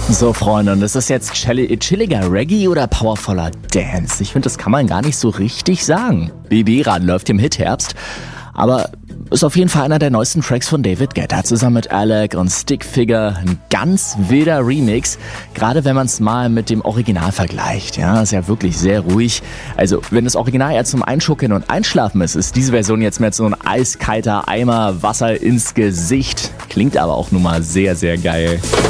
So, Freunde, und ist das jetzt chilliger Reggae oder powervoller Dance? Ich finde, das kann man gar nicht so richtig sagen. BB-Rad läuft im Hitherbst, aber ist auf jeden Fall einer der neuesten Tracks von David Guetta zusammen mit Alec und Stickfigure. Ein ganz wilder Remix, gerade wenn man es mal mit dem Original vergleicht. Ja, ist ja wirklich sehr ruhig. Also, wenn das Original eher zum Einschuckeln und Einschlafen ist diese Version jetzt mit so ein eiskalter Eimer Wasser ins Gesicht. Klingt aber auch nun mal sehr, sehr geil.